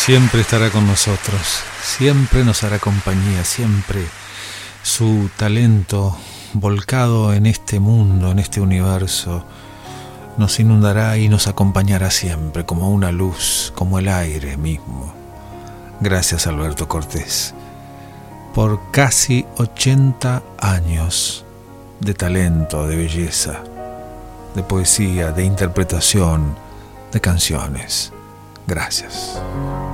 siempre estará con nosotros, siempre nos hará compañía, siempre su talento volcado en este mundo, en este universo, nos inundará y nos acompañará siempre como una luz, como el aire mismo. Gracias, Alberto Cortés, por casi 80 años de talento, de belleza, de poesía, de interpretación, de canciones. Gracias.